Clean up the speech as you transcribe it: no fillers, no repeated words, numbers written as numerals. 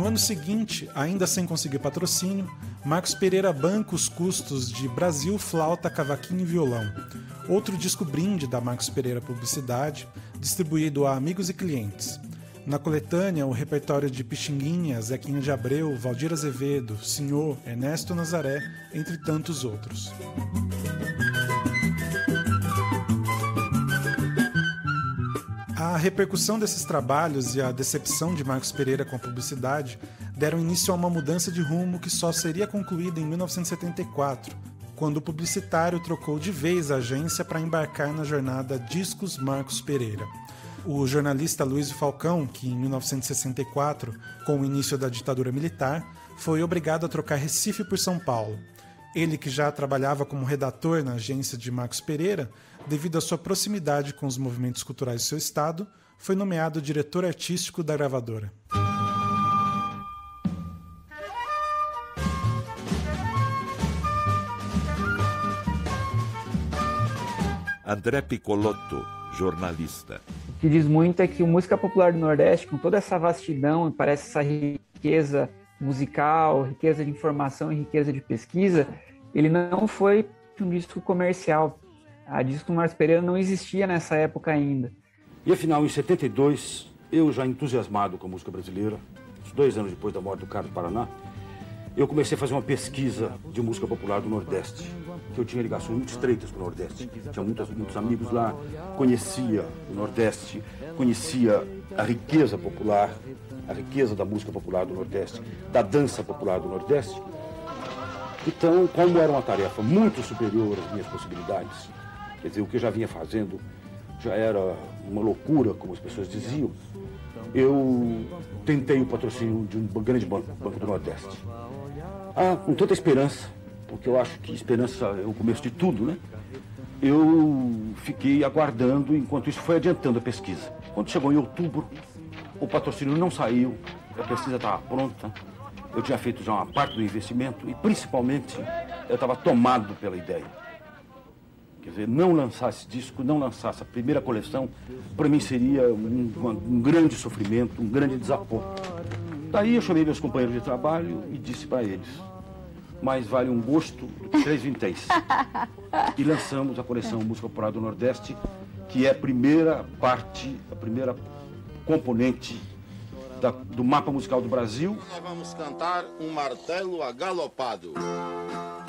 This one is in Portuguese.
ano seguinte, ainda sem conseguir patrocínio, Marcos Pereira banca os custos de Brasil, Flauta, Cavaquinho e Violão, outro disco brinde da Marcos Pereira Publicidade, distribuído a amigos e clientes. Na coletânea, o repertório de Pixinguinha, Zequinha de Abreu, Valdir Azevedo, Senhor, Ernesto Nazaré, entre tantos outros. A repercussão desses trabalhos e a decepção de Marcos Pereira com a publicidade deram início a uma mudança de rumo que só seria concluída em 1974, quando o publicitário trocou de vez a agência para embarcar na jornada Discos Marcos Pereira. O jornalista Luiz Falcão, que em 1964, com o início da ditadura militar, foi obrigado a trocar Recife por São Paulo. Ele, que já trabalhava como redator na agência de Marcos Pereira, devido à sua proximidade com os movimentos culturais do seu estado, foi nomeado diretor artístico da gravadora. André Piccolotto, jornalista. O que diz muito é que a música popular do Nordeste, com toda essa vastidão, parece essa riqueza musical, riqueza de informação e riqueza de pesquisa, ele não foi um disco comercial. A disco do Marcos Pereira não existia nessa época ainda. E afinal, em 72, eu já entusiasmado com a música brasileira, uns 2 anos depois da morte do Carlos Paraná, eu comecei a fazer uma pesquisa de música popular do Nordeste, que eu tinha ligações muito estreitas com o Nordeste. Tinha muitos amigos lá, conhecia o Nordeste, conhecia a riqueza popular, a riqueza da música popular do Nordeste, da dança popular do Nordeste. Então, como era uma tarefa muito superior às minhas possibilidades, quer dizer, o que eu já vinha fazendo já era uma loucura, como as pessoas diziam, eu tentei o patrocínio de um grande banco do Nordeste. Com tanta esperança, porque eu acho que esperança é o começo de tudo, né? Eu fiquei aguardando, enquanto isso foi adiantando a pesquisa. Quando chegou em outubro, o patrocínio não saiu, a pesquisa estava pronta, eu tinha feito já uma parte do investimento e, principalmente, eu estava tomado pela ideia. Quer dizer, não lançar esse disco, não lançar essa primeira coleção, para mim seria um grande sofrimento, um grande desaponto. Daí eu chamei meus companheiros de trabalho e disse para eles: mais vale um gosto do que 3 vinténs. E lançamos a coleção Música Popular do Nordeste, que é a primeira parte, a primeira componente do mapa musical do Brasil. Nós vamos cantar Um Martelo Agalopado.